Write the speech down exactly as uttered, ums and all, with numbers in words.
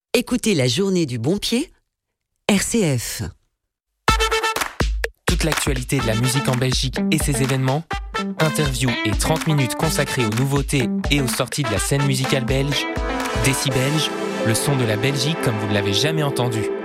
Écoutez la journée du bon pied, R C F. Toute l'actualité de la musique en Belgique et ses événements, interviews et trente minutes consacrées aux nouveautés et aux sorties de la scène musicale belge. Décibelge, le son de la Belgique comme vous ne l'avez jamais entendu.